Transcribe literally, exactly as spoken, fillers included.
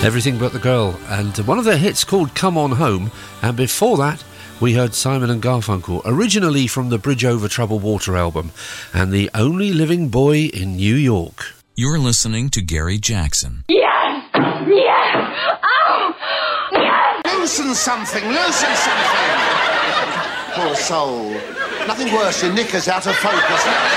Everything But the Girl, and one of their hits called Come On Home, and before that we heard Simon and Garfunkel, originally from the Bridge Over Troubled Water album, and The Only Living Boy in New York. You're listening to Gary Jackson. Yes! Yes! Oh! Yes! Loosen something, loosen something! Poor soul. Nothing worse, your knickers out of focus.